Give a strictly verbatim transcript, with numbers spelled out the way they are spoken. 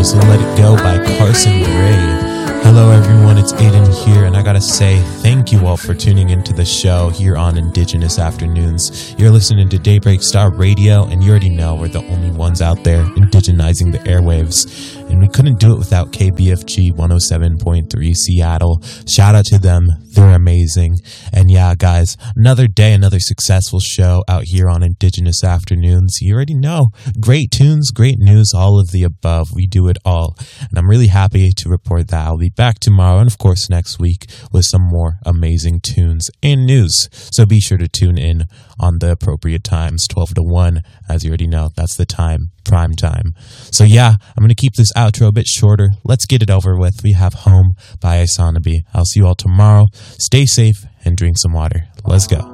so Let It Go by Carson Gray. Hello everyone, it's Aiden here, and I gotta say thank you all for tuning into the show here on Indigenous Afternoons. You're listening to Daybreak Star Radio, and you already know we're the only ones out there indigenizing the airwaves. And we couldn't do it without K B F G one oh seven point three Seattle. Shout out to them, they're amazing. And yeah, guys, another day, another successful show out here on Indigenous Afternoons. You already know, great tunes, great news, all of the above. We do it all. And I'm really happy to report that I'll be back tomorrow and of course next week with some more amazing tunes and news. So be sure to tune in on the appropriate times, twelve to one, as you already know, that's the time, prime time. So yeah, I'm going to keep this outro a bit shorter. Let's get it over with. We have Home by Isanabe. I'll see you all tomorrow. Stay safe and drink some water. Let's go.